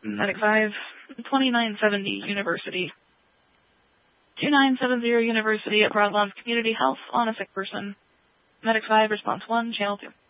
Medic 5, 2970 University. 2970 University at Broadlands Community Health on a sick person. Medic 5, response 1, channel 2.